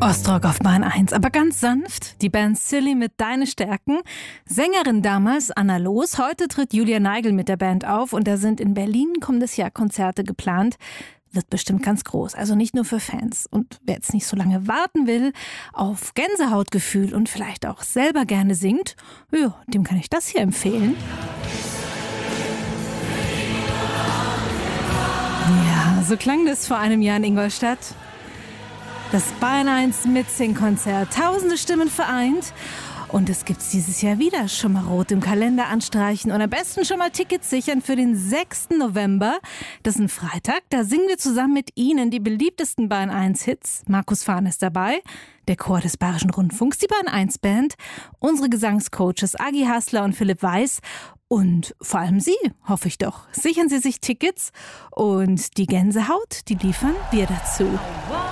Ostrock auf Bahn 1, aber ganz sanft. Die Band Silly mit Deine Stärken. Sängerin damals Anna Loos. Heute tritt Julia Neigel mit der Band auf und da sind in Berlin kommendes Jahr Konzerte geplant. Wird bestimmt ganz groß, also nicht nur für Fans. Und wer jetzt nicht so lange warten will auf Gänsehautgefühl und vielleicht auch selber gerne singt, ja, dem kann ich das hier empfehlen. Ja, so klang das vor einem Jahr in Ingolstadt. Das Bayern 1 Mitsing-Konzert. Tausende Stimmen vereint. Und es gibt's dieses Jahr wieder. Schon mal rot im Kalender anstreichen und am besten schon mal Tickets sichern für den 6. November. Das ist ein Freitag. Da singen wir zusammen mit Ihnen die beliebtesten Bayern 1 Hits. Markus Fahn ist dabei, der Chor des Bayerischen Rundfunks, die Bayern 1 Band, unsere Gesangscoaches Agi Hassler und Philipp Weiß. Und vor allem Sie, hoffe ich doch. Sichern Sie sich Tickets und die Gänsehaut, die liefern wir dazu.